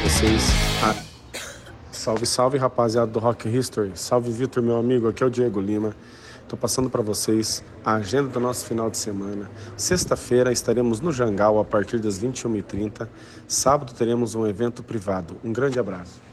vocês a... Salve, salve, rapaziada do Rock History. Salve, Vitor, meu amigo. Aqui é o Diego Lima. Tô passando para vocês a agenda do nosso final de semana. Sexta-feira estaremos no Jangal a partir das 21h30. Sábado teremos um evento privado. Um grande abraço.